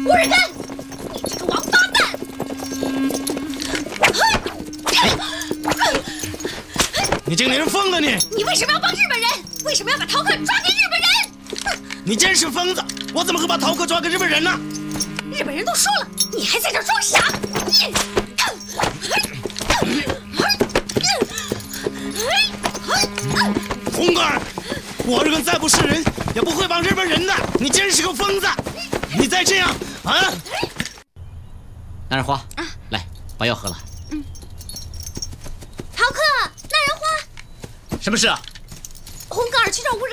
吴日根，你这个王八蛋！ 你这个人疯了你！ 你为什么要帮日本人？为什么要把逃客抓给日本人？ 你真是疯子！我怎么会把逃客抓给日本人呢？ 日本人都输了，你还在这装傻！ 红哥儿，我日根再不是人，也不会帮日本人的。你真是个疯子！你再这样啊！ 男人花，来把药喝了。 逃客，那人花， 什么事啊？ 红格尔去找吴日